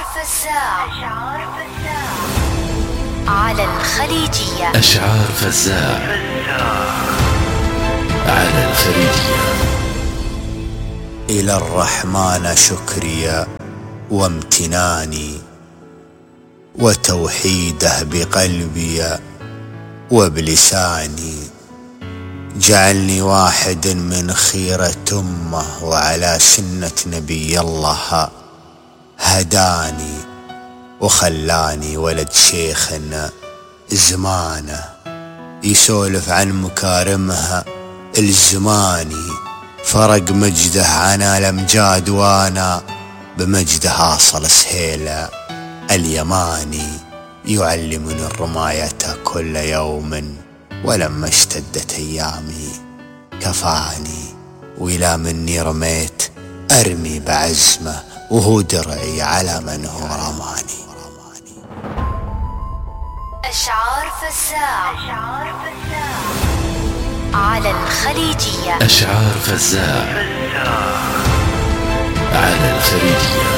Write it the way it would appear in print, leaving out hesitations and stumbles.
فزاع على الخليجية. أشعار فزاع على الخليجية. إلى الرحمن شكري وامتناني وتوحيده بقلبي وبلساني. جعلني واحد من خيرة أمه وعلى سنة نبي الله هداني، وخلاني ولد شيخنا زمانه يسولف عن مكارمها الزماني. فرق مجده عن الأمجاد وانا بمجده أصل سهيل اليماني. يعلمني الرماية كل يوم ولما اشتدت أيامي كفاني. وإلى مني رميت أرمي بعزمه وهو درعي على من هو رماني. أشعار فزاع على الخليجية. أشعار فزاع على الخليجية.